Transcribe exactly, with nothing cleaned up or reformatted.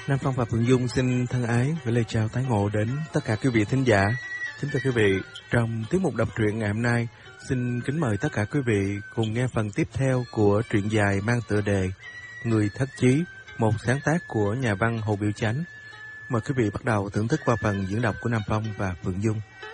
Nam Phong và Phượng Dung xin thân ái gửi lời chào tái ngộ đến tất cả quý vị thính giả. Kính thưa quý vị, trong tiết mục đọc truyện ngày hôm nay, xin kính mời tất cả quý vị cùng nghe phần tiếp theo của truyện dài mang tựa đề Người Thất Chí, một sáng tác của nhà văn Hồ Biểu Chánh. Mời quý vị bắt đầu thưởng thức qua phần diễn đọc của Nam Phong và Phượng Dung.